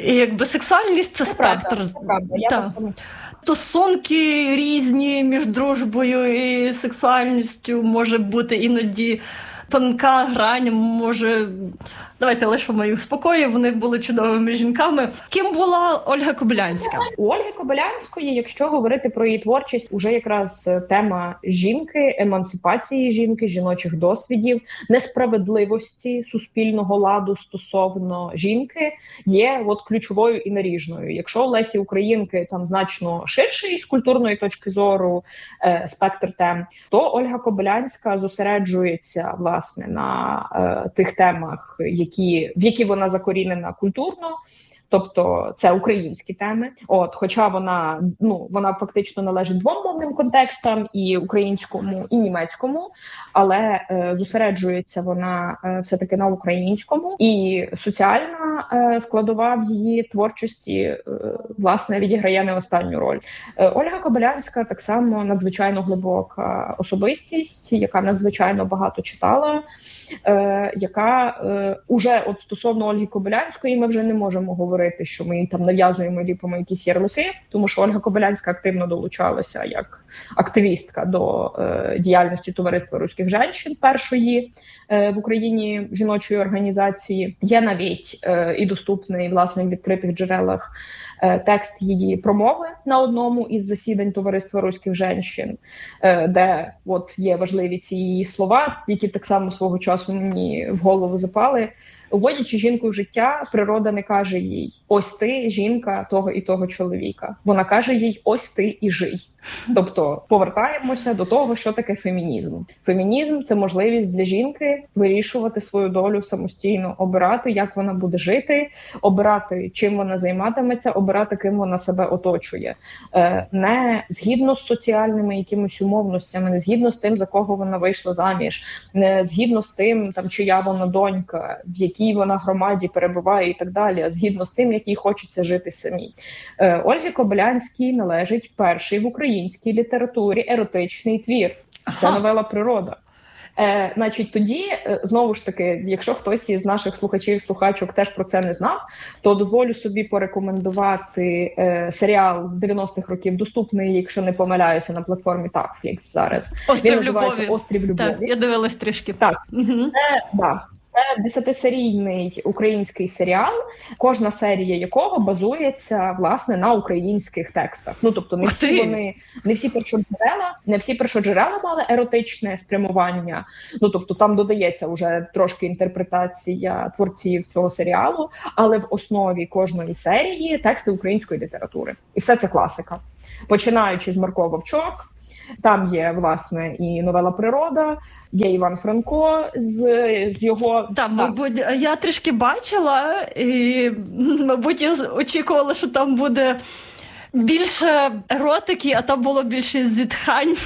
І якби сексуальність – це спектр. Так. Стосунки різні між дружбою і сексуальністю, може бути іноді тонка грань, може... Давайте лишимо їх в спокої, вони були чудовими жінками. Ким була Ольга Кобилянська? У Ольги Кобилянської, якщо говорити про її творчість, уже якраз тема жінки, емансипації жінки, жіночих досвідів, несправедливості суспільного ладу стосовно жінки є от ключовою і наріжною. Якщо у Лесі Українки там значно ширший з культурної точки зору спектр тем, то Ольга Кобилянська зосереджується, власне, на тих темах, в які вона закорінена культурно, тобто це українські теми. Хоча вона фактично належить двом мовним контекстам, і українському, і німецькому, але зосереджується вона все-таки на українському. І соціальна складова в її творчості, власне, відіграє не останню роль. Ольга Кобилянська так само надзвичайно глибока особистість, яка надзвичайно багато читала, яка уже от стосовно Ольги Кобилянської ми вже не можемо говорити, що ми їй там нав'язуємо і ліпимо якісь ярлики, тому що Ольга Кобилянська активно долучалася як активістка до діяльності Товариства руських жінок, першої в Україні жіночої організації. Є навіть і доступний, власне, в відкритих джерелах текст її промови на одному із засідань Товариства руських жінок, де от є важливі ці її слова, які так само свого часу мені в голову запали. Уводячи жінку в життя, природа не каже їй: ось ти, жінка того і того чоловіка. Вона каже їй: ось ти і жий. Тобто повертаємося до того, що таке фемінізм. Фемінізм – це можливість для жінки вирішувати свою долю самостійно, обирати, як вона буде жити, обирати, чим вона займатиметься, обирати, ким вона себе оточує. Не згідно з соціальними якимись умовностями, не згідно з тим, за кого вона вийшла заміж, не згідно з тим, там, чия вона донька, в якій вона громаді перебуває і так далі, а згідно з тим, як їй хочеться жити самій. Ользі Кобилянській належить перший в українській літературі еротичний твір. Це новела «Природа». Значить, тоді, знову ж таки, якщо хтось із наших слухачів-слухачок теж про це не знав, то дозволю собі порекомендувати серіал 90-х років, доступний, якщо не помиляюся, на платформі Netflix зараз. «Острів любові». «Острів любові». Так, я дивилась трішки. Так, це 10-серійний український серіал, кожна серія якого базується, власне, на українських текстах. Ну, тобто не всі першоджерела мали еротичне спрямування. Ну, тобто там додається вже трошки інтерпретація творців цього серіалу, але в основі кожної серії тексти української літератури. І все це класика. Починаючи з Марко Вовчок, там є, власне, і новела «Природа», є Іван Франко з його... Так, мабуть, я трішки бачила, і, мабуть, я очікувала, що там буде більше еротики, а там було більше зітхань.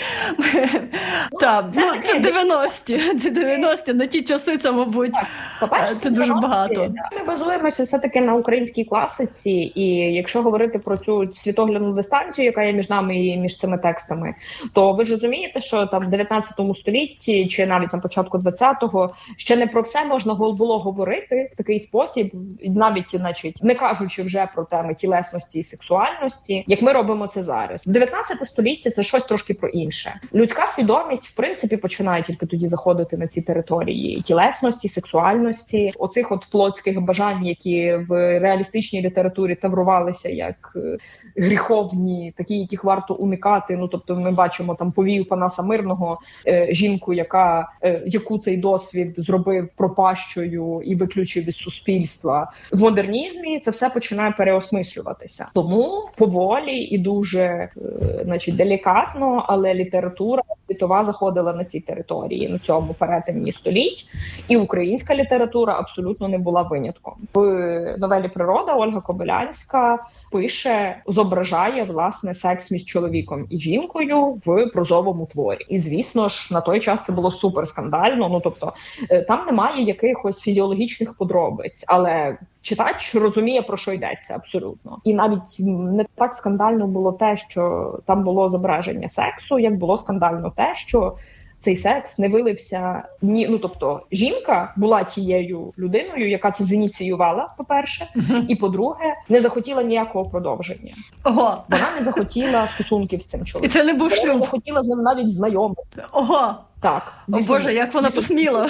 Так, це 90-ті. На ті часи це, мабуть, це дуже багато. Ми базуємося все-таки на українській класиці, і якщо говорити про цю світоглядну дистанцію, яка є між нами і між цими текстами, то ви ж розумієте, що там в 19 столітті, чи навіть на початку 20-го, ще не про все можна було говорити в такий спосіб, навіть, значить, не кажучи вже про теми тілесності і сексуальності, як ми робимо це зараз. 19 століття – це щось трошки про інше. Людська свідомість, в принципі, починає тільки тоді заходити на ці території тілесності, сексуальності, оцих от плотських бажань, які в реалістичній літературі таврувалися як гріховні, такі, яких варто уникати. Ну, тобто ми бачимо там повію Панаса Мирного, жінку, яку цей досвід зробив пропащою і виключив із суспільства. В модернізмі це все починає переосмислюватися. Тому поволі і дуже, значить, делікатно, але література світова заходила на ці території, на цьому перетині століть, і українська література абсолютно не була винятком. В новелі «Природа» Ольга Кобилянська зображає, власне, секс між чоловіком і жінкою в прозовому творі. І, звісно ж, на той час це було супер скандально, ну, тобто, там немає якихось фізіологічних подробиць, але читач розуміє, про що йдеться абсолютно. І навіть не так скандально було те, що там було зображення сексу, як було скандально те, що цей секс не вилився тобто жінка була тією людиною, яка це зініціювала, по-перше, і по-друге, не захотіла ніякого продовження. Ого. Вона не захотіла стосунків з цим чоловіком. І це не був шлюб. Вона не захотіла з ним навіть знайомити. Ого. Так. О Боже, як вона посміла.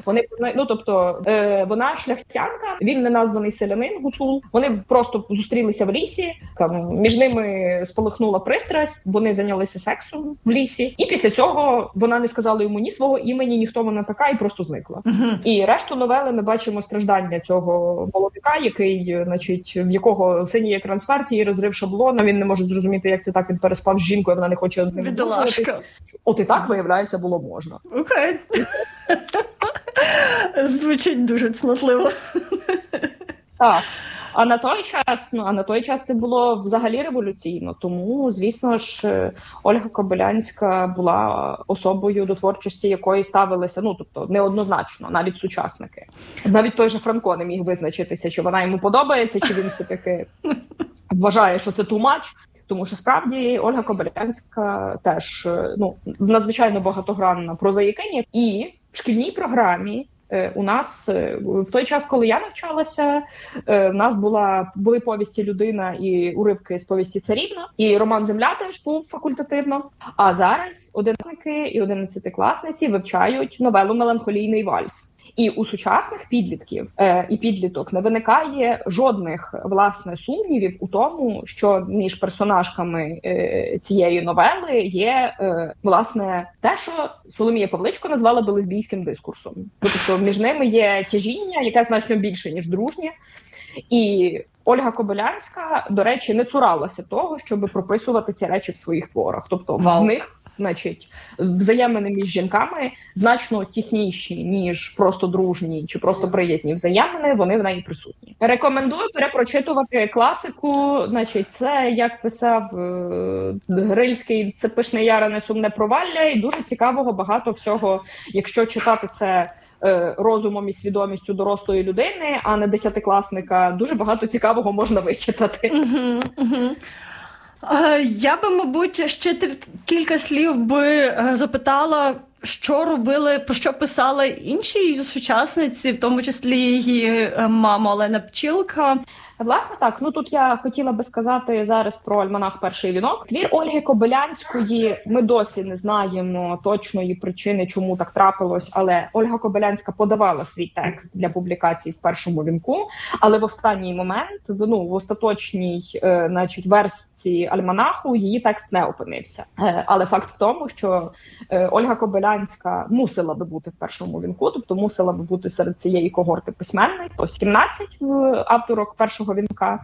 Вона шляхтянка, він неназваний селянин Гуцул. Вони просто зустрілися в лісі, там між ними спалахнула пристрасть, вони зайнялися сексом в лісі. І після цього вона не сказала йому ні свого імені, ні хто вона така, і просто зникла. І решту новели ми бачимо страждання цього молодика, який, значить, в якого синій екран смерті і розрив шаблона, він не може зрозуміти, як це так, він переспав з жінкою, вона не хоче одним бідолашка. От і так, виявляється, було можна. Окей. Звучить дуже цнотливо. Так. А на той час це було взагалі революційно. Тому, звісно ж, Ольга Кобилянська була особою, до творчості якої ставилися, неоднозначно, навіть сучасники. Навіть той же Франко не міг визначитися, чи вона йому подобається, чи він все-таки вважає, що це too much. Тому що, справді, Ольга Кобилянська теж надзвичайно багатогранна прозаїкиня. І в шкільній програмі у нас в той час, коли я навчалася, у нас були повісті «Людина» і уривки з повісті «Царівна», і роман «Земля» теж був факультативно. А зараз одинадцятники і 11-класниці вивчають новелу «Меланхолійний вальс». І у сучасних підлітків і підліток не виникає жодних, власне, сумнівів у тому, що між персонажками цієї новели є, власне, те, що Соломія Павличко назвала би лесбійським дискурсом. Тобто між ними є тяжіння, яке значно більше, ніж дружнє. І Ольга Кобилянська, до речі, не цуралася того, щоб прописувати ці речі в своїх творах. Тобто в них, значить, взаємини між жінками значно тісніші, ніж просто дружні чи просто приязні взаємини, вони в неї присутні. Рекомендую перепрочитувати класику, значить, це, як писав Грильський, це пишне ярене сумне провалля, і дуже цікавого багато всього, якщо читати це розумом і свідомістю дорослої людини, а не десятикласника, дуже багато цікавого можна вичитати. Я би, мабуть, ще кілька слів би запитала, що робили, про що писали інші сучасниці, в тому числі її мама Олена Пчілка. Власне, так. Тут я хотіла би сказати зараз про альманах «Перший вінок». Твір Ольги Кобилянської, ми досі не знаємо точної причини, чому так трапилось, але Ольга Кобилянська подавала свій текст для публікації в «Першому вінку», але в останній момент, в остаточній, значить, версії альманаху її текст не опинився. Але факт в тому, що Ольга Кобилянська мусила би бути в «Першому вінку», тобто мусила би бути серед цієї когорти письменників, 17 авторок «Першого вінка»,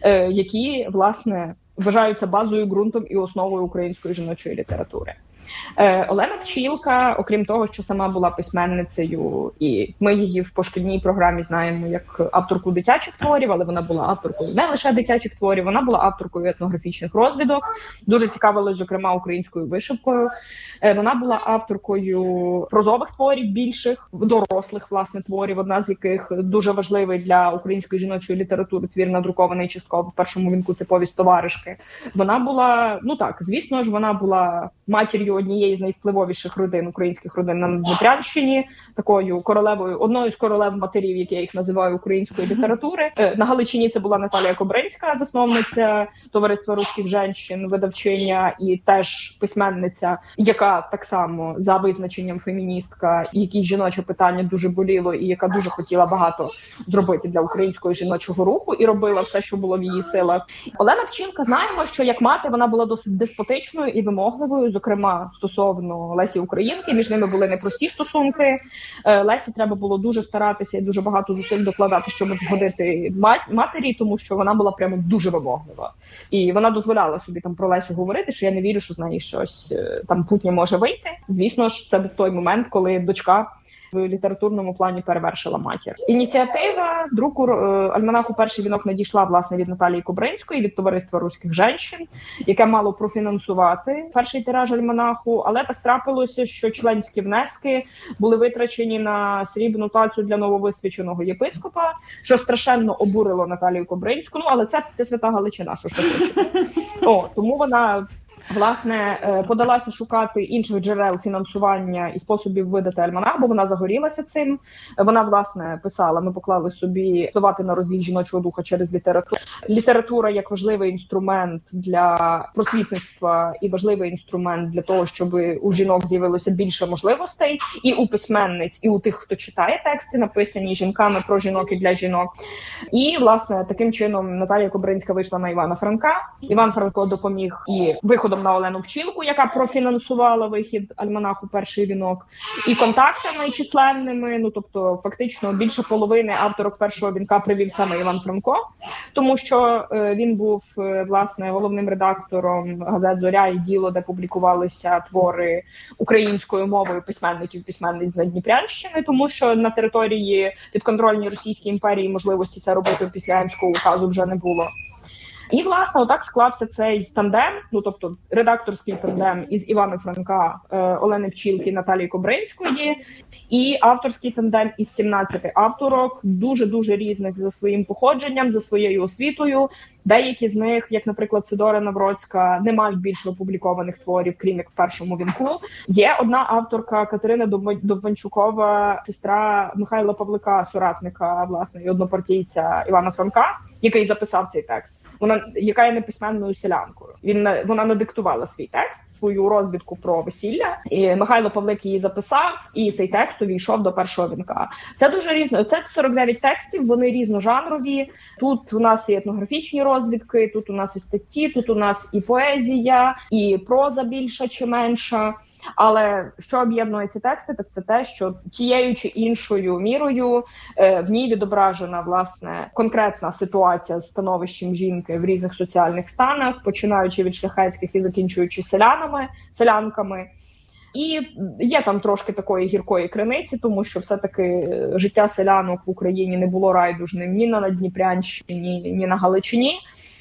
які, власне, вважаються базою, ґрунтом і основою української жіночої літератури. Олена Пчілка, окрім того, що сама була письменницею, і ми її в пошкільній програмі знаємо як авторку дитячих творів, але вона була авторкою не лише дитячих творів, вона була авторкою етнографічних розвідок, дуже цікавилась, зокрема, українською вишивкою. Вона була авторкою прозових творів більших, дорослих, власне, творів, одна з яких дуже важливий для української жіночої літератури твір, надрукований частково в «Першому вінку», це повість «Товаришки». Вона була, звісно ж, вона була матір'ю однієї з найвпливовіших родин, українських родин на Дніпрянщині, такою королевою, одною з королев матерів, як я їх називаю, української літератури. На Галичині це була Наталія Кобринська, засновниця Товариства руських жінок, видавчиня і теж письменниця, яка так само за визначенням феміністка, якій жіноче питання дуже боліло, і яка дуже хотіла багато зробити для українського жіночого руху, і робила все, що було в її силах. Олена Пчілка, знаємо, що як мати вона була досить деспотичною і вимогливою, зокрема стосовно Лесі Українки, між ними були непрості стосунки. Лесі треба було дуже старатися і дуже багато зусиль докладати, щоб вгодити матері, тому що вона була прямо дуже вимоглива. І вона дозволяла собі там про Лесю говорити, що я не вірю, що з неї щось там путнє може вийти. Звісно ж, це був той момент, коли дочка в літературному плані перевершила матір. Ініціатива друку альманаху «Перший вінок» надійшла, власне, від Наталії Кобринської, від Товариства руських жінок, яке мало профінансувати перший тираж альманаху, але так трапилося, що членські внески були витрачені на срібну тацю для нововисвяченого єпископа, що страшенно обурило Наталію Кобринську, але це свята Галичина, що ж таке. Тому вона власне, подалася шукати інших джерел фінансування і способів видати альманах, бо вона загорілася цим. Вона, власне, писала, ми поклали собі впливати на розвій жіночого духа через літературу. Література як важливий інструмент для просвітництва і важливий інструмент для того, щоб у жінок з'явилося більше можливостей і у письменниць, і у тих, хто читає тексти, написані жінками про жінок і для жінок. І, власне, таким чином Наталія Кобринська вийшла на Івана Франка. Іван Франко допоміг і виходом на Олену Пчілку, яка профінансувала вихід альманаху «Перший вінок», і контактами численними, ну, тобто, фактично, більше половини авторок «Першого вінка» привів саме Іван Франко, тому що він був, власне, головним редактором газет «Зоря» і «Діло», де публікувалися твори українською мовою письменниць з Надніпрянщини, тому що на території підконтрольній Російській імперії можливості це робити після Емського указу вже не було. І, власне, отак склався цей тандем, ну, тобто редакторський тандем із Івана Франка, Олени Пчілки, Наталії Кобринської, і авторський тандем із 17 авторок, дуже-дуже різних за своїм походженням, за своєю освітою. Деякі з них, як, наприклад, Сидора Навроцька, не мають більше опублікованих творів, крім як в «Першому вінку». Є одна авторка, Катерина Довбанчукова, сестра Михайла Павлика, соратника, власне, і однопартійця Івана Франка, який записав цей текст. Яка є неписьменною селянкою. Вона надиктувала свій текст, свою розвідку про весілля, і Михайло Павлик її записав, і цей текст увійшов до «Першого вінка». Це дуже різно. Це 49 текстів, вони різножанрові. Тут у нас і етнографічні розвідки, тут у нас і статті, тут у нас і поезія, і проза більша чи менша. Але що об'єднує ці тексти, так це те, що тією чи іншою мірою в ній відображена, власне, конкретна ситуація з становищем жінки в різних соціальних станах, починаючи від шляхетських і закінчуючи селянками. І є там трошки такої гіркої криниці, тому що все-таки життя селянок в Україні не було райдужним ні на Надніпрянщині, ні на Галичині.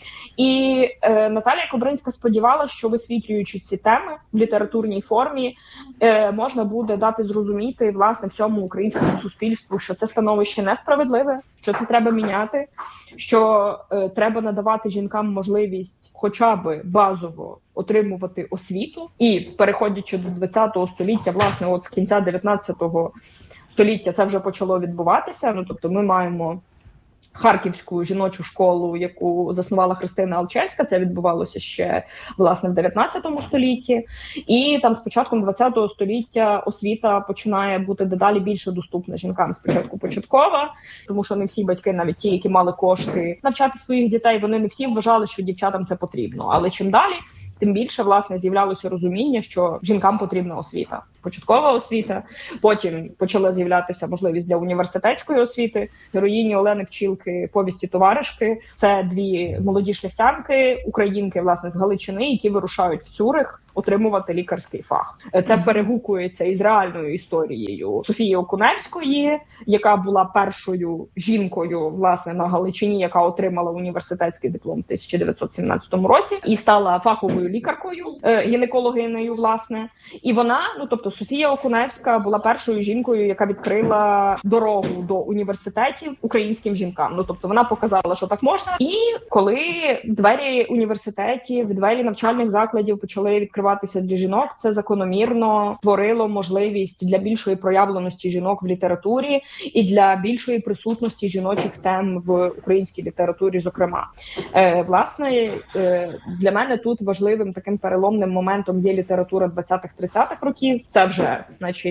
І Наталія Кобринська сподівалася, що, висвітлюючи ці теми в літературній формі, можна буде дати зрозуміти, власне, всьому українському суспільству, що це становище несправедливе, що це треба міняти, що треба надавати жінкам можливість хоча б базово отримувати освіту. І, переходячи до ХХ століття, власне, от з кінця 19 століття це вже почало відбуватися. Ну, тобто ми маємо Харківську жіночу школу, яку заснувала Христина Алчевська. Це відбувалося ще, власне, в 19 столітті. І там з початком 20 століття освіта починає бути дедалі більше доступна жінкам. Спочатку початкова, тому що не всі батьки, навіть ті, які мали кошти навчати своїх дітей, вони не всі вважали, що дівчатам це потрібно. Але чим далі, тим більше, власне, з'являлося розуміння, що жінкам потрібна освіта. Початкова освіта, потім почала з'являтися можливість для університетської освіти. Героїні Олени Пчілки «Повісті товаришки» – це дві молоді шляхтянки, українки, власне, з Галичини, які вирушають в Цюрих отримувати лікарський фах. Це перегукується із реальною історією Софії Окуневської, яка була першою жінкою, власне, на Галичині, яка отримала університетський диплом в 1917 році і стала фаховою лікаркою, гінекологинею, власне. І вона, ну, тобто Софія Окуневська була першою жінкою, яка відкрила дорогу до університетів українським жінкам. Ну, тобто вона показала, що так можна. І коли двері університетів, двері навчальних закладів почали відкриватися для жінок, це закономірно створило можливість для більшої проявленості жінок в літературі і для більшої присутності жіночих тем в українській літературі, зокрема. Власне, для мене тут важливим таким переломним моментом є література 20-30-х років. Це вже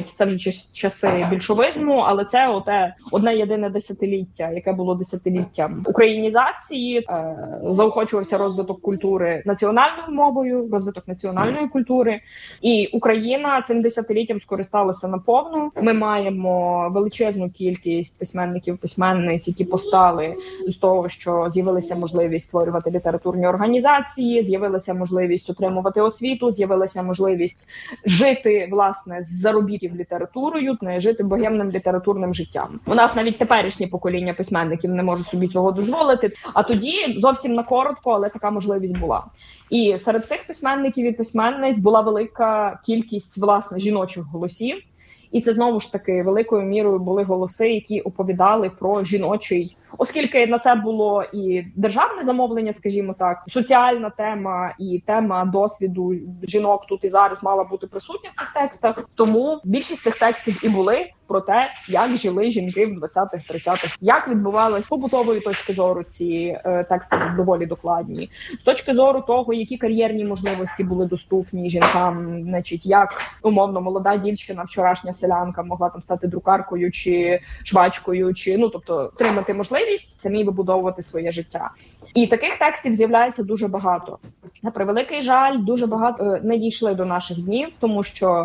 часи більшовизму, але це одне єдине десятиліття, яке було десятиліттям українізації. Заохочувався розвиток культури національною мовою, розвиток національної культури. І Україна цим десятиліттям скористалася наповну. Ми маємо величезну кількість письменників-письменниць, які постали з того, що з'явилася можливість створювати літературні організації, з'явилася можливість отримувати освіту, з'явилася можливість жити, власне, з заробітків літературою, не жити богемним літературним життям. У нас навіть теперішнє покоління письменників не може собі цього дозволити. А тоді зовсім на коротко, але така можливість була. І серед цих письменників і письменниць була велика кількість, власне, жіночих голосів. І це, знову ж таки, великою мірою були голоси, які оповідали про жіночий Оскільки на це було і державне замовлення, скажімо так, соціальна тема і тема досвіду жінок тут і зараз мала бути присутня в цих текстах, тому більшість цих текстів і були про те, як жили жінки в 20-30-х, як відбувалися з побутової точки зору ці тексти доволі докладні. З точки зору того, які кар'єрні можливості були доступні жінкам, значить, як, умовно, молода дівчина, вчорашня селянка могла там стати друкаркою чи швачкою, чи, тобто, отримати можливість самі вибудовувати своє життя. І таких текстів з'являється дуже багато. На превеликий жаль, дуже багато не дійшли до наших днів, тому що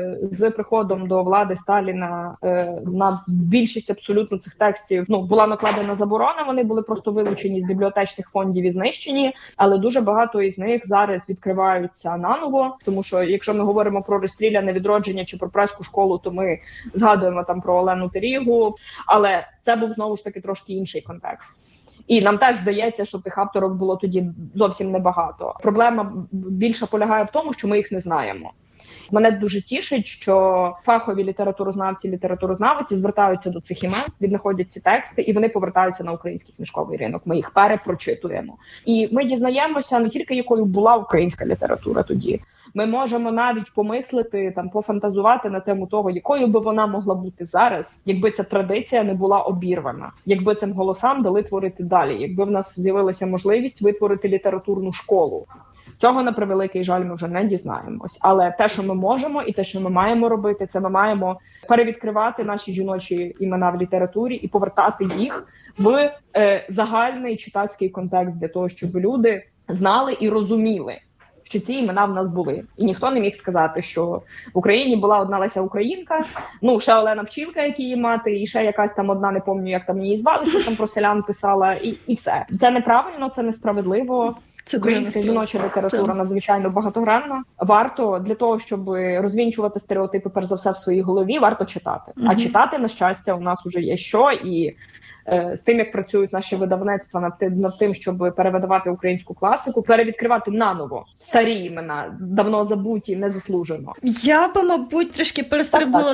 з приходом до влади Сталіна на більшість абсолютно цих текстів була накладена заборона, вони були просто вилучені з бібліотечних фондів і знищені, але дуже багато із них зараз відкриваються наново, тому що якщо ми говоримо про розстріляне відродження чи про Празьку школу, то ми згадуємо там про Олену Терігу, але це був знову ж таки трошки інший контекст. І нам теж здається, що тих авторок було тоді зовсім небагато. Проблема більше полягає в тому, що ми їх не знаємо. Мене дуже тішить, що фахові літературознавці звертаються до цих імен, віднаходять ці тексти, і вони повертаються на український книжковий ринок. Ми їх перепрочитуємо. І ми дізнаємося не тільки, якою була українська література тоді. Ми можемо навіть помислити, пофантазувати на тему того, якою би вона могла бути зараз, якби ця традиція не була обірвана, якби цим голосам дали творити далі, якби в нас з'явилася можливість витворити літературну школу. Цього, на превеликий жаль, ми вже не дізнаємось. Але те, що ми можемо і те, що ми маємо робити, це ми маємо перевідкривати наші жіночі імена в літературі і повертати їх в загальний читацький контекст для того, щоб люди знали і розуміли, що ці імена в нас були. І ніхто не міг сказати, що в Україні була одна Леся Українка, ще Олена Пчілка, як її мати, і ще якась там одна, не пам'ятаю, як там її звали, що там про селян писала, і все. Це неправильно, це несправедливо. Це українська жіноча література надзвичайно багатогранна. Варто для того, щоб розвінчувати стереотипи, перш за все, в своїй голові, варто читати. А читати, на щастя, у нас уже є що, і з тим, як працюють наші видавництва над тим, щоб перевидавати українську класику, перевідкривати наново старі імена, давно забуті, незаслужено. Я би, мабуть, трішки перестрибнула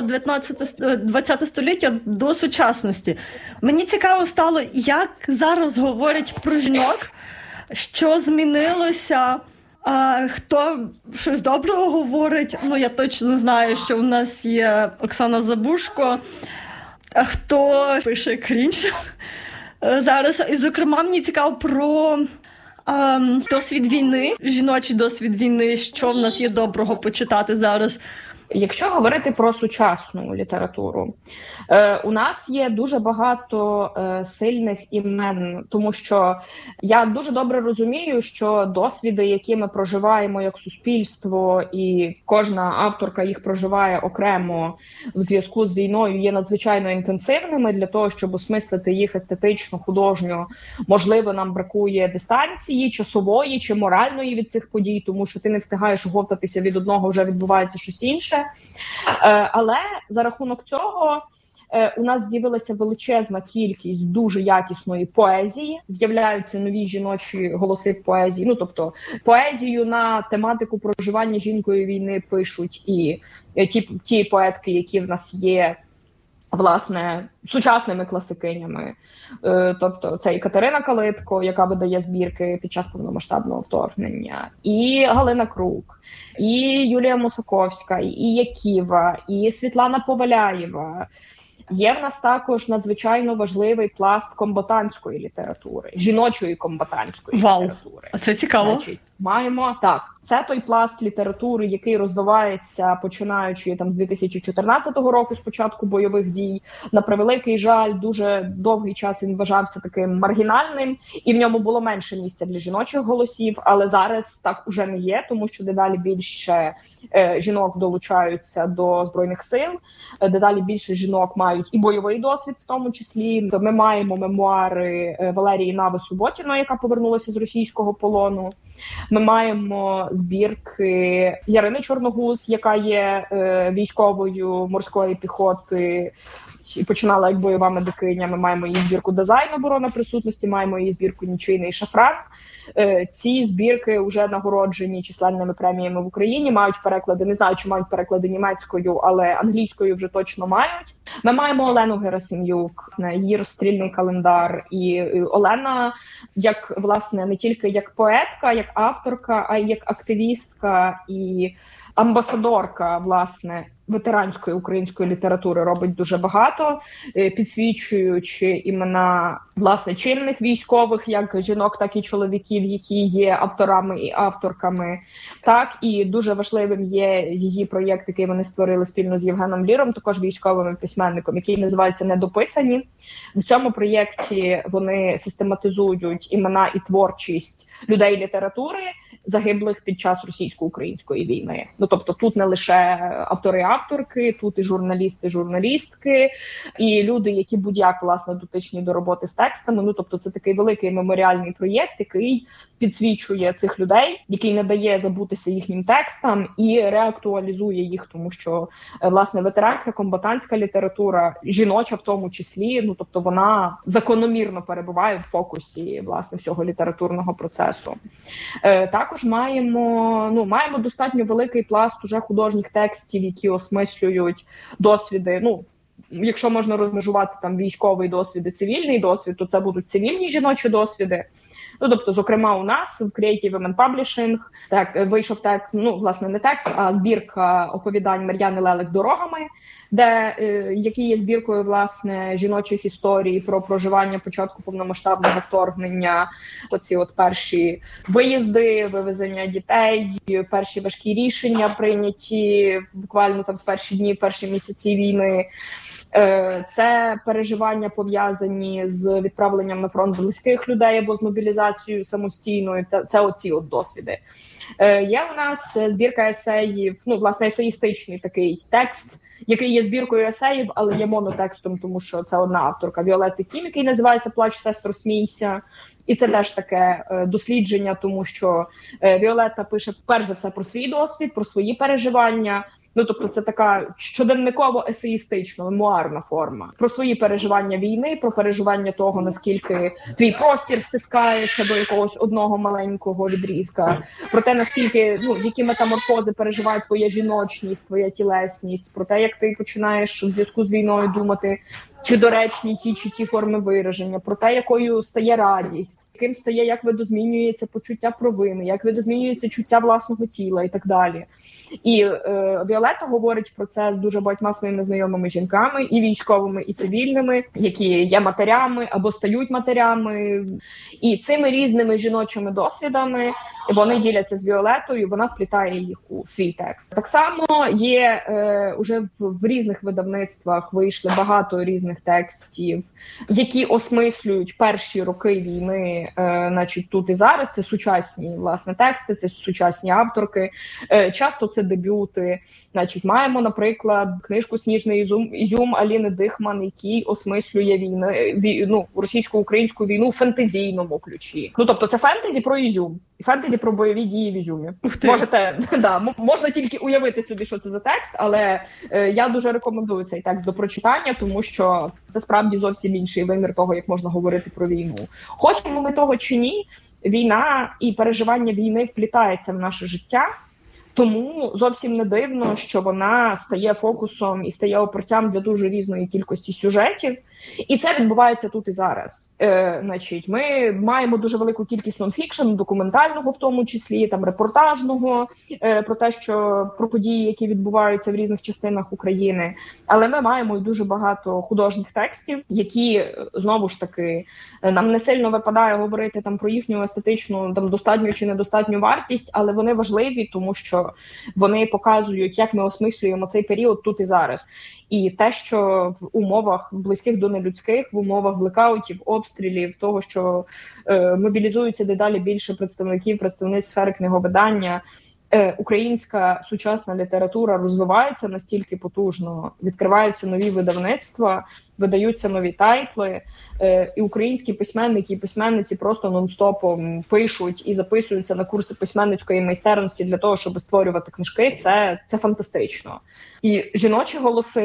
20 століття до сучасності. Мені цікаво стало, як зараз говорять про жінок, що змінилося, хто щось доброго говорить. Я точно знаю, що в нас є Оксана Забушко, а хто пише крінж зараз. І, зокрема, мені цікаво про досвід війни, жіночий досвід війни, що в нас є доброго почитати зараз. Якщо говорити про сучасну літературу, у нас є дуже багато сильних імен, тому що я дуже добре розумію, що досвіди, які ми проживаємо як суспільство, і кожна авторка їх проживає окремо в зв'язку з війною, є надзвичайно інтенсивними. Для того, щоб осмислити їх естетично, художньо, можливо, нам бракує дистанції, часової чи моральної від цих подій, тому що ти не встигаєш оговтатися від одного, вже відбувається щось інше. Але за рахунок цього у нас з'явилася величезна кількість дуже якісної поезії, з'являються нові жіночі голоси в поезії, тобто поезію на тематику проживання жінкою війни пишуть і ті поетки, які в нас є, власне, сучасними класикинями. Тобто це і Катерина Калитко, яка видає збірки під час повномасштабного вторгнення, і Галина Крук, і Юлія Мусаковська, і Яківа, і Світлана Поваляєва. Є в нас також надзвичайно важливий пласт комбатантської літератури, жіночої комбатантської літератури. А це цікаво. Значить, маємо, так, це той пласт літератури, який розвивається, починаючи з 2014 року, з початку бойових дій. На превеликий жаль, дуже довгий час він вважався таким маргінальним, і в ньому було менше місця для жіночих голосів, але зараз так уже не є, тому що дедалі більше жінок долучаються до Збройних сил, дедалі більше жінок мають і бойовий досвід в тому числі. Ми маємо мемуари Валерії Нави-Суботіної, яка повернулася з російського полону. Ми маємо збірки Ярини Чорногуз, яка є військовою морської піхоти, навіть і починала як бойова медикиня. Ми маємо її збірку «Дизайн. Оборона присутності», маємо її збірку «Нічийний шафран». Ці збірки вже нагороджені численними преміями в Україні, мають переклади, не знаю, чи мають переклади німецькою, але англійською вже точно мають. Ми маємо Олену Герасим'юк, її розстрільний календар. І Олена, як, власне, не тільки як поетка, як авторка, а й як активістка і амбасадорка, власне, ветеранської української літератури робить дуже багато, підсвічуючи імена, власне, чинних військових, як жінок, так і чоловіків, які є авторами і авторками. Так, і дуже важливим є її проєкт, який вони створили спільно з Євгеном Ліром, також військовим письменником, який називається «Недописані». В цьому проєкті вони систематизують імена і творчість людей літератури, загиблих під час російсько-української війни. Ну, тобто тут не лише автори-авторки, тут і журналісти-журналістки, і люди, які будь-як, власне, дотичні до роботи з текстами. Ну, тобто це такий великий меморіальний проєкт, який підсвічує цих людей, який не дає забутися їхнім текстам і реактуалізує їх, тому що, власне, ветеранська, комбатантська література, жіноча в тому числі, ну, тобто вона закономірно перебуває в фокусі, власне, всього літературного процесу. Також маємо достатньо великий пласт уже художніх текстів, які осмислюють досвіди, ну, якщо можна розмежувати там військовий досвід і цивільний досвід, то це будуть цивільні жіночі досвіди. Ну, тобто, зокрема, у нас в Creative Women Publishing так вийшов текст, ну, власне, не текст, а збірка оповідань Мар'яни Лелик «Дорогами», який є збіркою, власне, жіночих історій про проживання початку повномасштабного вторгнення, оці от перші виїзди, вивезення дітей, перші важкі рішення прийняті буквально там в перші дні, перші місяці війни. Це переживання пов'язані з відправленням на фронт близьких людей або з мобілізацією самостійною. Це оці от досвіди. Є у нас збірка есеїв, ну, власне, есеїстичний такий текст, який є збіркою есеїв, але є монотекстом, тому що це одна авторка, Віолетти Кім, який називається «Плач, сестро, смійся». І це теж таке дослідження, тому що Віолетта пише перш за все про свій досвід, про свої переживання. Ну, тобто це така щоденниково-есеїстична, мемуарна форма. Про свої переживання війни, про переживання того, наскільки твій простір стискається до якогось одного маленького відрізка, про те, наскільки, ну, які метаморфози переживає твоя жіночність, твоя тілесність, про те, як ти починаєш в зв'язку з війною думати, чи доречні ті чи ті форми вираження, про те, якою стає радість, яким стає, як видозмінюється почуття провини, як видозмінюється чуття власного тіла і так далі. І Віолетта говорить про це з дуже багатьма своїми знайомими жінками, і військовими, і цивільними, які є матерями або стають матерями. І цими різними жіночими досвідами вони діляться з Віолеттою, вона вплітає їх у свій текст. Так само є уже в різних видавництвах вийшли багато різних текстів, які осмислюють перші роки війни, значить, тут і зараз. Це сучасні, власне, тексти, це сучасні авторки. Часто це дебюти. Значить, маємо, наприклад, книжку «Сніжний ізюм» Аліни Дихман, який осмислює російсько-українську війну в фентезійному ключі. Ну, тобто це фентезі про ізюм. І фентезі про бойові дії в Ізюмі. Можна тільки уявити собі, що це за текст, але я дуже рекомендую цей текст до прочитання, тому що це справді зовсім інший вимір того, як можна говорити про війну. Хочемо ми того чи ні, війна і переживання війни вплітається в наше життя, тому зовсім не дивно, що вона стає фокусом і стає опортям для дуже різної кількості сюжетів. І це відбувається тут і зараз. Значить, ми маємо дуже велику кількість нонфікшн, документального в тому числі, там репортажного, про те, що про події, які відбуваються в різних частинах України. Але ми маємо і дуже багато художніх текстів, які, знову ж таки, нам не сильно випадає говорити там про їхню естетичну там достатню чи недостатню вартість, але вони важливі, тому що вони показують, як ми осмислюємо цей період тут і зараз. І те, що в умовах близьких до нелюдських, в умовах блекаутів, обстрілів, того, що мобілізуються дедалі більше представниць сфери книговидання, українська сучасна література розвивається настільки потужно, відкриваються нові видавництва, видаються нові тайтли, і українські письменники і письменниці просто нон-стопом пишуть і записуються на курси письменницької майстерності для того, щоб створювати книжки. Це фантастично. І жіночі голоси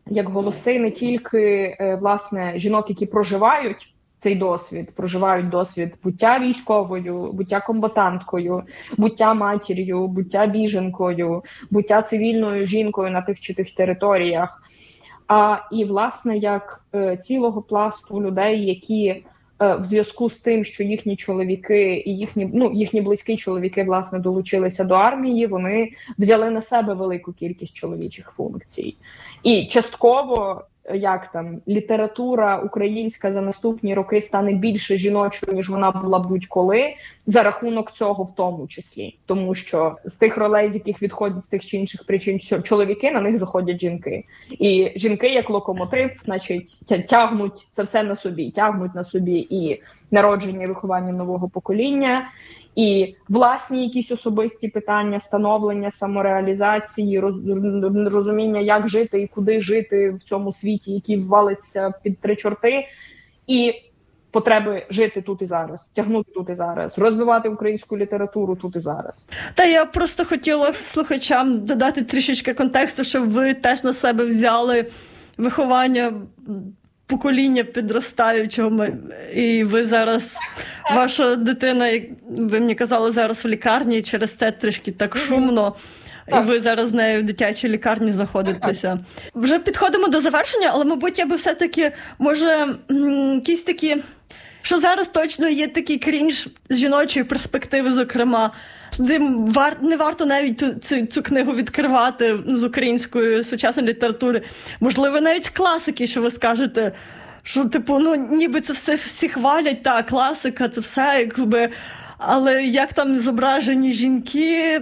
як голоси не тільки, власне, жінок, які проживають цей досвід, проживають досвід буття військовою, буття комбатанткою, буття матір'ю, буття біженкою, буття цивільною жінкою на тих чи тих територіях, і, власне, як цілого пласту людей, які в зв'язку з тим, що їхні чоловіки і їхні близькі чоловіки, власне, долучилися до армії, вони взяли на себе велику кількість чоловічих функцій. І частково, література українська за наступні роки стане більше жіночою, ніж вона була будь-коли, за рахунок цього в тому числі. Тому що з тих ролей, з яких відходять з тих чи інших причин чоловіки, на них заходять жінки. І жінки, як локомотив, значить, тягнуть це все на собі. Тягнуть на собі і народження, і виховання нового покоління, і власні якісь особисті питання, становлення, самореалізації, розуміння, як жити і куди жити в цьому світі, який ввалиться під три чорти, і потреби жити тут і зараз, тягнути тут і зараз, розвивати українську літературу тут і зараз. Та я просто хотіла слухачам додати трішечки контексту, щоб ви теж на себе взяли виховання покоління підростаючого, і ви зараз, ваша дитина, як ви мені казали, зараз в лікарні, і через це трішки так шумно, і ви зараз з нею в дитячій лікарні знаходитеся. Вже підходимо до завершення, але, мабуть, я би все-таки, може, якісь такі, що зараз точно є такий крінж з жіночої перспективи, зокрема, де не варто навіть цю книгу відкривати з української сучасної літератури. Можливо, навіть з класики, що ви скажете, що, ніби це все всі хвалять, класика, це все, якби, але як там зображені жінки...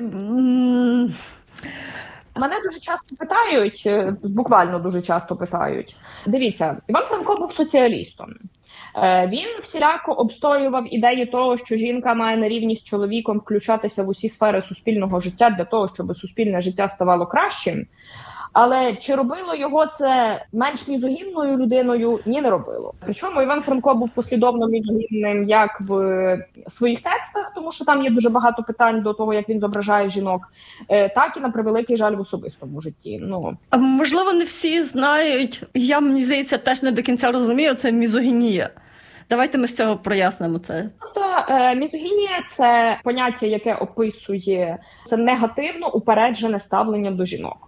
Мене дуже часто питають, буквально дуже часто питають. Дивіться, Іван Франко був соціалістом. Він всіляко обстоював ідеї того, що жінка має на рівні з чоловіком включатися в усі сфери суспільного життя для того, щоб суспільне життя ставало кращим. Але чи робило його це менш мізогінною людиною? Ні, не робило. Причому Іван Франко був послідовно мізогінним як в своїх текстах, тому що там є дуже багато питань до того, як він зображає жінок, так і, на превеликий жаль, в особистому житті. А можливо, не всі знають, я, мені здається, теж не до кінця розумію, це мізогінія. Давайте ми з цього прояснимо це. Мізогінія – це поняття, яке описує це негативно упереджене ставлення до жінок.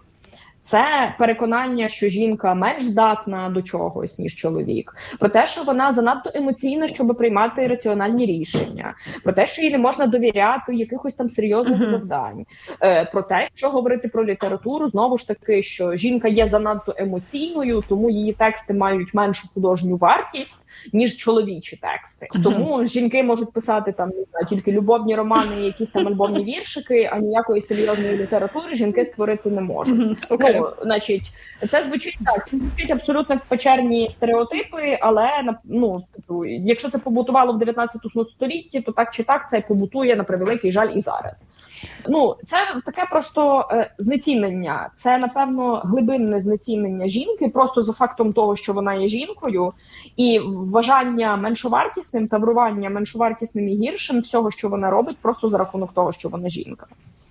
Це переконання, що жінка менш здатна до чогось, ніж чоловік. Про те, що вона занадто емоційна, щоб приймати раціональні рішення. Про те, що їй не можна довіряти якихось там серйозних завдань. Про те, що говорити про літературу, знову ж таки, що жінка є занадто емоційною, тому її тексти мають меншу художню вартість, ніж чоловічі тексти. Тому жінки можуть писати там тільки любовні романи, якісь там альбомні віршики, а ніякої серйозної літератури жінки створити не можуть. Значить, це звучить так, це звучить абсолютно печерні стереотипи, але якщо це побутувало в 19 столітті, то так чи так це побутує, на превеликий жаль, і зараз. Це таке просто знецінення, це, напевно, глибинне знецінення жінки, просто за фактом того, що вона є жінкою, і вважання меншовартісним, таврування меншовартісним і гіршим всього, що вона робить, просто за рахунок того, що вона жінка.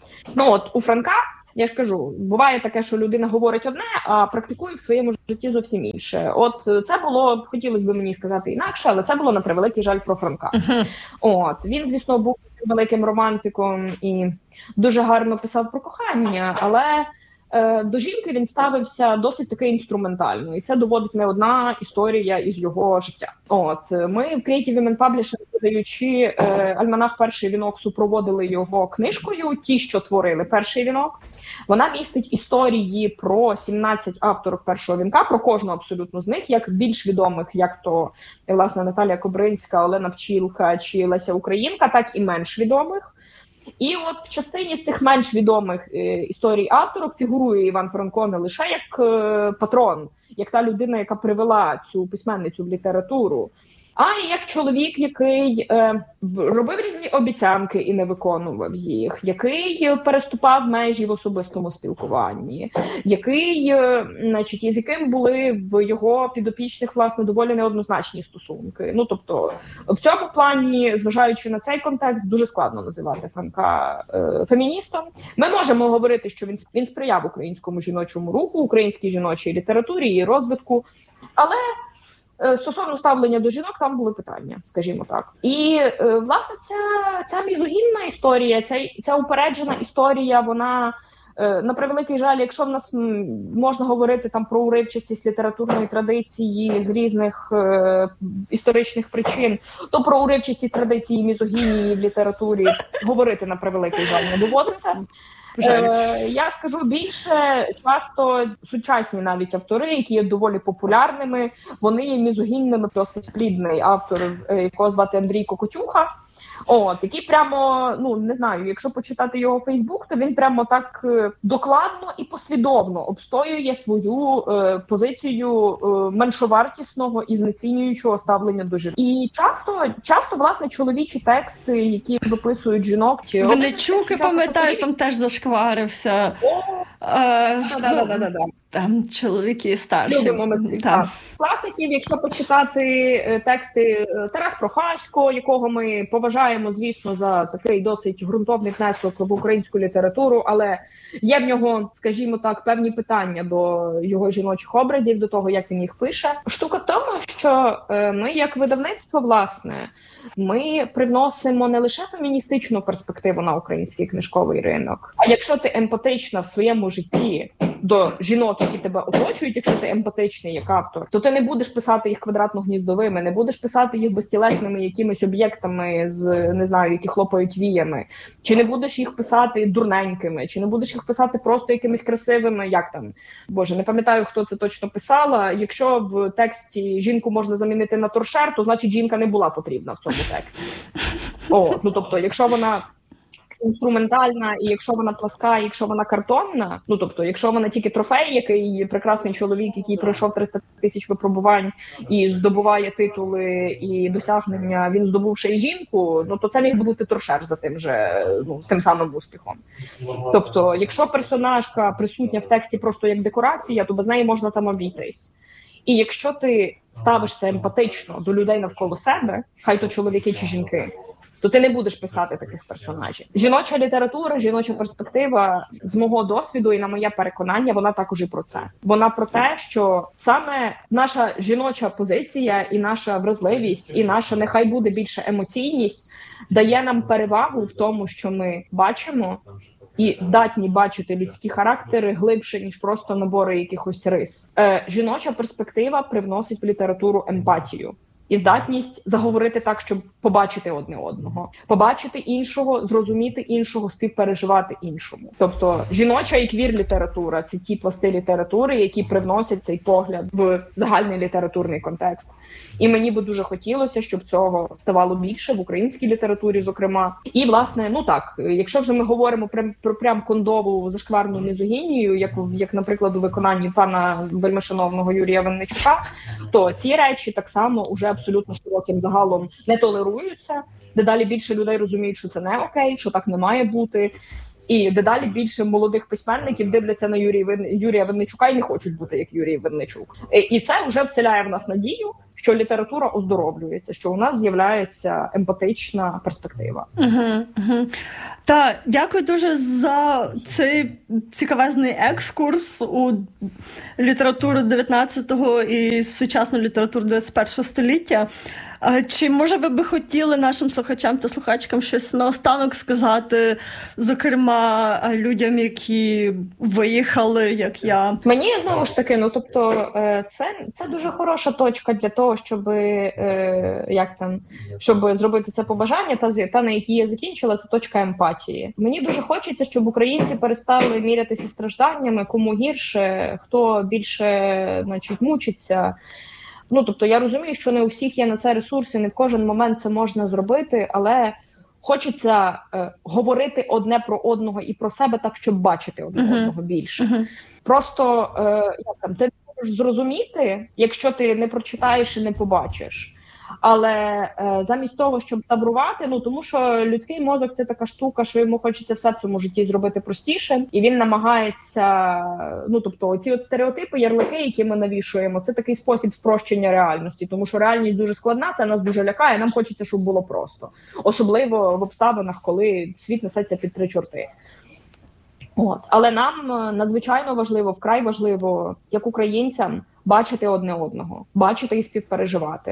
У Франка, я ж кажу, буває таке, що людина говорить одне, а практикує в своєму житті зовсім інше. Це було, хотілося б мені сказати інакше, але це було, на превеликий жаль, про Франка. Він, звісно, був великим романтиком і дуже гарно писав про кохання, але до жінки він ставився досить таки інструментально. І це доводить не одна історія із його життя. Ми в Creative Women Publishing, подаючи альманах «Перший вінок», супроводили його книжкою «Ті, що творили перший вінок». Вона містить історії про 17 авторок «Першого вінка», про кожну абсолютно з них, як більш відомих, як то, власне, Наталія Кобринська, Олена Пчілка чи Леся Українка, так і менш відомих. І в частині з цих менш відомих історій авторок фігурує Іван Франко не лише як патрон, як та людина, яка привела цю письменницю в літературу, а і як чоловік, який робив різні обіцянки і не виконував їх, який переступав межі в особистому спілкуванні, який, значить, із яким були в його підопічних, власне, доволі неоднозначні стосунки. Ну, тобто, в цьому плані, зважаючи на цей контекст, дуже складно називати Франка феміністом. Ми можемо говорити, що він сприяв українському жіночому руху, українській жіночій літературі і розвитку, але стосовно ставлення до жінок там були питання, скажімо так. І, власне, ця мізогінна історія, ця упереджена історія, вона, на превеликий жаль, якщо в нас можна говорити там про уривчастість літературної традиції з різних історичних причин, то про уривчасті традиції мізогінії в літературі говорити, на превеликий жаль, не доводиться. Я скажу більше, часто сучасні навіть автори, які є доволі популярними, вони є мізогінними. Досить плідний автор, якого звати Андрій Кокотюха. Який прямо, не знаю, якщо почитати його Фейсбук, то він прямо так докладно і послідовно обстоює свою позицію меншовартісного і знецінюючого ставлення до жінок. І часто, власне, чоловічі тексти, які виписують жінок... Винничук, я пам'ятаю, там теж зашкварився. Там чоловіки старші. Класиків, якщо почитати тексти Тарас Прохасько, якого ми поважаємо, звісно, за такий досить ґрунтовний внесок в українську літературу, але є в нього, скажімо так, певні питання до його жіночих образів, до того, як він їх пише. Штука в тому, що ми, як видавництво, власне, ми привносимо не лише феміністичну перспективу на український книжковий ринок, а якщо ти емпатична в своєму житті до жінок, які тебе оточують, якщо ти емпатичний як автор, то ти не будеш писати їх квадратно-гніздовими, не будеш писати їх безтілесними якимись об'єктами з, не знаю, які хлопають віями, чи не будеш їх писати дурненькими, чи не будеш їх писати просто якимись красивими, як там, боже, не пам'ятаю, хто це точно писала. Якщо в тексті жінку можна замінити на торшер, то значить жінка не була потрібна в цьому тексті. Тобто, якщо вона інструментальна, і якщо вона пласка, і якщо вона картонна, тобто, якщо вона тільки трофей, який прекрасний чоловік, який пройшов 300 тисяч випробувань і здобуває титули і досягнення, він здобув ще й жінку, то це міг бути торшер за тим же, з тим самим успіхом. Тобто, якщо персонажка присутня в тексті просто як декорація, то без неї можна там обійтись. І якщо ти ставишся емпатично до людей навколо себе, хай то чоловіки чи жінки, то ти не будеш писати таких персонажів. Жіноча література, жіноча перспектива, з мого досвіду і на моє переконання, вона також і про це. Вона про те, що саме наша жіноча позиція і наша вразливість, і наша, нехай буде більше емоційність, дає нам перевагу в тому, що ми бачимо і здатні бачити людські характери глибше, ніж просто набори якихось рис. Жіноча перспектива привносить в літературу емпатію. І здатність заговорити так, щоб побачити одне одного, побачити іншого, зрозуміти іншого, співпереживати іншому. Тобто жіноча і квір-література – це ті пласти літератури, які привносять цей погляд в загальний літературний контекст. І мені би дуже хотілося, щоб цього ставало більше в українській літературі, зокрема. І, власне, якщо вже ми говоримо про прям кондову зашкварну мізогінію, як, наприклад, у виконанні пана вельмишановного Юрія Винничука, то ці речі так само уже абсолютно широким загалом не толеруються. Дедалі більше людей розуміють, що це не окей, що так не має бути. І дедалі більше молодих письменників дивляться на Юрія Винничука і не хочуть бути як Юрій Винничук. І це вже вселяє в нас надію, що література оздоровлюється, що у нас з'являється емпатична перспектива. Так, дякую дуже за цей цікавезний екскурс у літературу 19-го і сучасну літературу 21-го століття. Чи, може, ви би хотіли нашим слухачам та слухачкам щось наостанок сказати, зокрема, людям, які виїхали, як я? Мені, знову ж таки, це дуже хороша точка для того, щоб зробити це побажання, та на якій я закінчила, це точка емпатії. Мені дуже хочеться, щоб українці перестали мірятися стражданнями, кому гірше, хто більше, мучиться. Тобто я розумію, що не у всіх є на це ресурси, не в кожен момент це можна зробити, але хочеться говорити одне про одного і про себе так, щоб бачити одне одного більше. Просто ти не можеш зрозуміти, якщо ти не прочитаєш і не побачиш. Але замість того, щоб таврувати, тому що людський мозок – це така штука, що йому хочеться все в цьому житті зробити простіше, і він намагається, тобто ці от стереотипи, ярлики, які ми навішуємо, це такий спосіб спрощення реальності, тому що реальність дуже складна, це нас дуже лякає, нам хочеться, щоб було просто. Особливо в обставинах, коли світ несеться під три чорти. Але нам надзвичайно важливо, вкрай важливо, як українцям, бачити одне одного, бачити і співпереживати.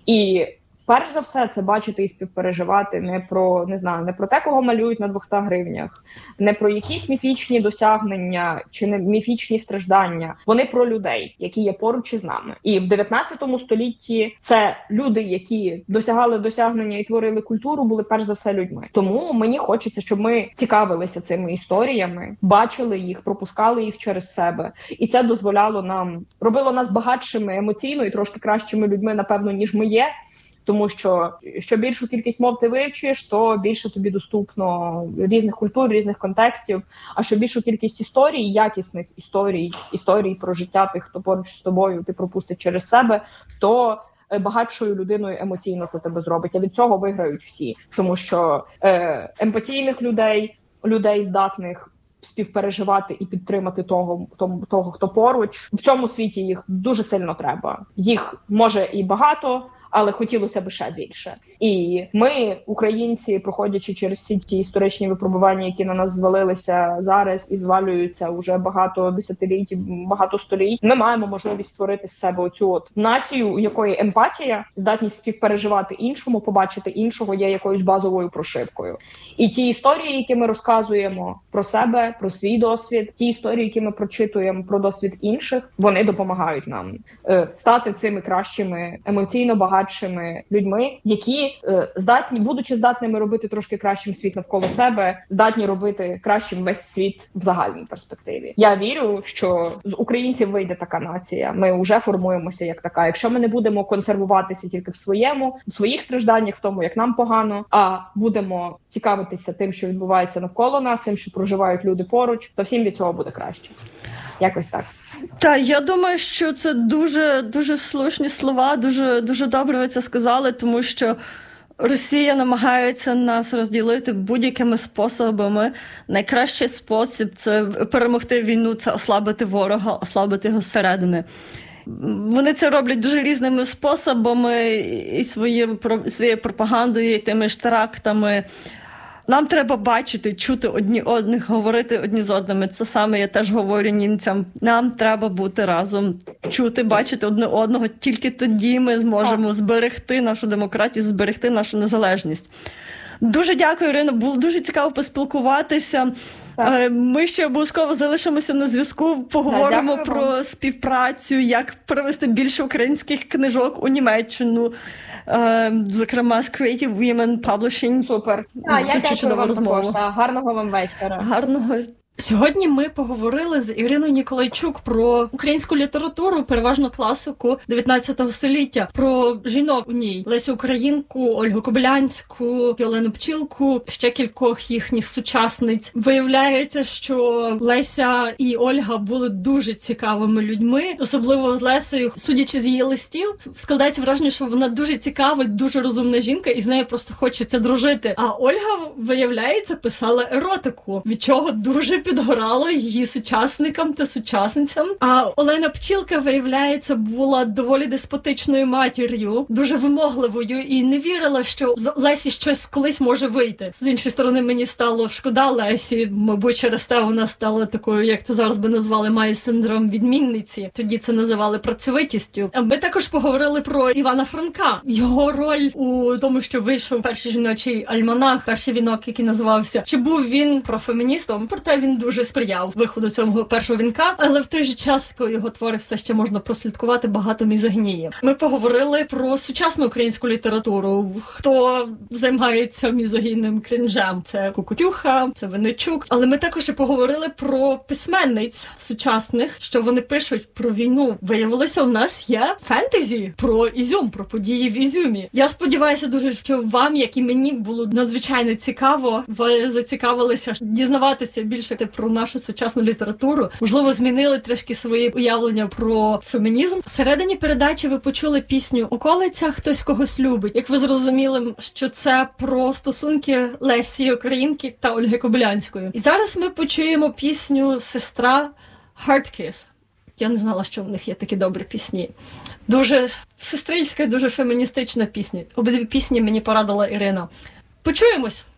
І перш за все, це бачити і співпереживати не про те, кого малюють на 200 гривнях, не про якісь міфічні досягнення чи не міфічні страждання. Вони про людей, які є поруч із нами. І в 19 столітті це люди, які досягали досягнення і творили культуру, були перш за все людьми. Тому мені хочеться, щоб ми цікавилися цими історіями, бачили їх, пропускали їх через себе. І це дозволяло нам, робило нас багатшими емоційно і трошки кращими людьми, напевно, ніж ми є. Тому що більшу кількість мов ти вивчиш, то більше тобі доступно різних культур, різних контекстів. А що більшу кількість історій, якісних історій про життя тих, хто поруч з тобою, ти пропустиш через себе, то багатшою людиною емоційно це тебе зробить. А від цього виграють всі. Тому що емпатійних людей здатних співпереживати і підтримати того, хто поруч. В цьому світі їх дуже сильно треба. Їх може і багато, але хотілося б ще більше. І ми, українці, проходячи через всі ті історичні випробування, які на нас звалилися зараз і звалюються уже багато десятиліть, багато століть, ми маємо можливість створити з себе оцю от націю, у якої емпатія, здатність співпереживати іншому, побачити іншого є якоюсь базовою прошивкою. І ті історії, які ми розказуємо про себе, про свій досвід, ті історії, які ми прочитуємо про досвід інших, вони допомагають нам стати цими кращими, емоційно багатшими людьми, які будучи здатними робити трошки кращим світ навколо себе, здатні робити кращим весь світ в загальній перспективі. Я вірю, що з українців вийде така нація. Ми вже формуємося як така. Якщо ми не будемо консервуватися тільки в своїх стражданнях, в тому, як нам погано, а будемо цікавитися тим, що відбувається навколо нас, тим, що проживають люди поруч, то всім від цього буде краще. Якось так. Так, я думаю, що це дуже, дуже слушні слова, дуже, дуже добре ви це сказали, тому що Росія намагається нас розділити будь-якими способами. Найкращий спосіб – це перемогти війну, це ослабити ворога, ослабити його зсередини. Вони це роблять дуже різними способами, і своєю пропагандою, і тими ж терактами. Нам треба бачити, чути одні одних, говорити одні з одними. Це саме я теж говорю німцям. Нам треба бути разом, чути, бачити одне одного. Тільки тоді ми зможемо зберегти нашу демократію, зберегти нашу незалежність. Дуже дякую, Ірино. Було дуже цікаво поспілкуватися. Так. Ми ще обов'язково залишимося на зв'язку, поговоримо про співпрацю, як привести більше українських книжок у Німеччину, зокрема з Creative Women Publishing. Супер. Я дякую вам також. Гарного вам вечора. Гарного. Сьогодні ми поговорили з Іриною Ніколайчук про українську літературу, переважно класику 19 століття, про жінок у ній. Лесю Українку, Ольгу Кобилянську, Олену Пчілку, ще кількох їхніх сучасниць. Виявляється, що Леся і Ольга були дуже цікавими людьми, особливо з Лесею. Судячи з її листів, складається враження, що вона дуже цікава, дуже розумна жінка, і з нею просто хочеться дружити. А Ольга, виявляється, писала еротику, від чого дуже підгорало її сучасникам та сучасницям. А Олена Пчілка, виявляється, була доволі деспотичною матір'ю, дуже вимогливою і не вірила, що з Лесі щось колись може вийти. З іншої сторони, мені стало шкода Лесі, мабуть, через те вона стала такою, як це зараз би назвали, має синдром відмінниці. Тоді це називали працьовитістю. А ми також поговорили про Івана Франка. Його роль у тому, що вийшов перший жіночий альманах, перший вінок, який називався. Чи був він профеміністом? Проте він дуже сприяв виходу цього першого вінка, але в той же час, коли його твори все ще можна прослідкувати, багато мізогнії. Ми поговорили про сучасну українську літературу. Хто займається мізогінним крінжем? Це Кукутюха, це Винничук. Але ми також і поговорили про письменниць сучасних, що вони пишуть про війну. Виявилося, у нас є фентезі про Ізюм, про події в Ізюмі. Я сподіваюся дуже, що вам, як і мені, було надзвичайно цікаво. Ви зацікавилися дізнаватися більше знаєте про нашу сучасну літературу, можливо, змінили трішки свої уявлення про фемінізм. Всередині передачі ви почули пісню «Околиця, хтось когось любить». Як ви зрозуміли, що це про стосунки Лесі Українки та Ольги Кобилянської. І зараз ми почуємо пісню «Сестра» Heart Kiss. Я не знала, що в них є такі добрі пісні. Дуже сестринська, дуже феміністична пісня. Обидві пісні мені порадила Ірина. Почуємось!